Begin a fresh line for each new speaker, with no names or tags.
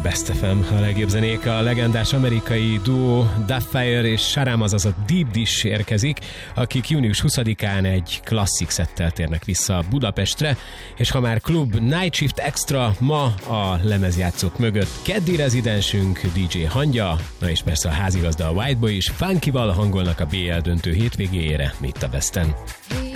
Best FM, a legjobb zenék, a legendás amerikai duó Dubfire és Sharam, azaz a Deep Dish érkezik, akik június 20-án egy klasszik szettel térnek vissza Budapestre, és ha már klub Night Shift Extra, ma a lemezjátszók mögött keddi rezidensünk DJ Hangya, na és persze a házigazda a Whiteboy is funkival hangolnak a BL döntő hétvégéjére, itt a Besten.